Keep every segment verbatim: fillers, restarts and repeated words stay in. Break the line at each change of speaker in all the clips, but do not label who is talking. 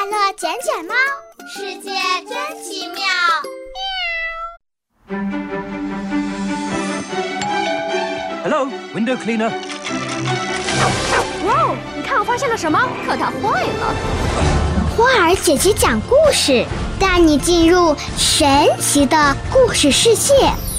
乐捡捡猫，世界真奇妙。
Hello, window cleaner.
哇，你看我发现了什么？可它坏了！
花儿姐姐讲故事，带你进入神奇的故事世界。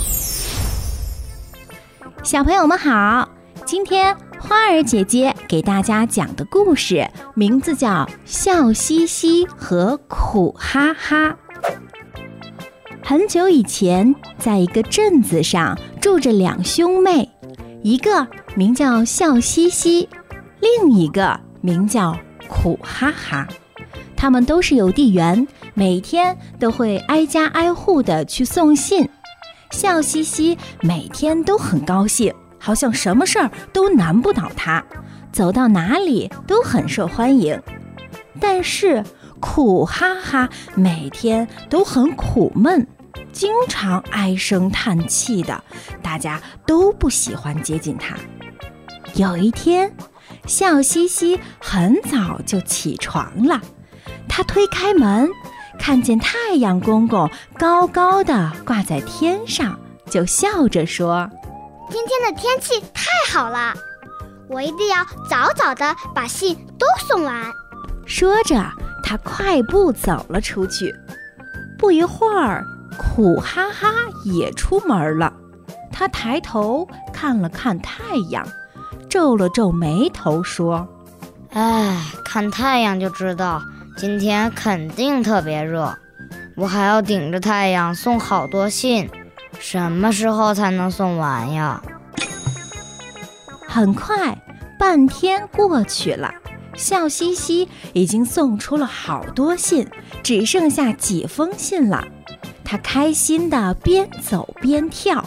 小朋友们好，今天花儿姐姐给大家讲的故事名字叫《笑嘻嘻和苦哈哈》。很久以前，在一个镇子上住着两兄妹，一个名叫笑嘻嘻，另一个名叫苦哈哈。他们都是邮递员，每天都会挨家挨户地去送信。笑嘻嘻每天都很高兴，好像什么事儿都难不倒他，走到哪里都很受欢迎。但是苦哈哈每天都很苦闷，经常唉声叹气的，大家都不喜欢接近他。有一天，笑嘻嘻很早就起床了，他推开门，看见太阳公公高高的挂在天上，就笑着说：
今天的天气太好了，我一定要早早的把信都送完。
说着，他快步走了出去。不一会儿，苦哈哈也出门了。他抬头看了看太阳，皱了皱眉头说：
哎，看太阳就知道今天肯定特别热，我还要顶着太阳送好多信，什么时候才能送完呀？
很快，半天过去了，笑嘻嘻已经送出了好多信，只剩下几封信了。他开心地边走边跳，